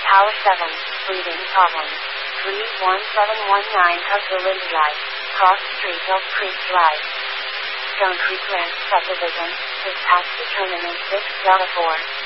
Tower 7, breathing problems. 31719 Hugville Lynn Drive, Cross Street Elk Creek Drive. Stone Creek Ranch Subdivision, is tax determinant 6.4.